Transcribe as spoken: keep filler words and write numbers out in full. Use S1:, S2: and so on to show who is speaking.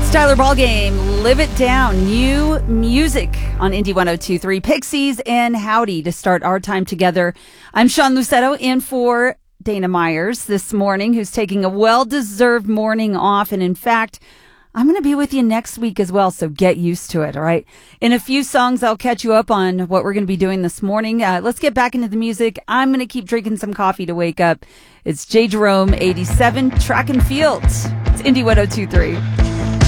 S1: Tyler Ballgame, Live It Down, new music on Indie one oh two point three. Pixies and Howdy to start our time together. I'm Sean Lucetto in for Dana Myers this morning, who's taking a well-deserved morning off. And in fact, I'm going to be with you next week as well, so get used to it, all right? In a few songs, I'll catch you up on what we're going to be doing this morning. Uh, let's get back into the music. I'm going to keep drinking some coffee to wake up. It's J. Jerome, eighty-seven, Track and Field. It's Indie one oh two point three.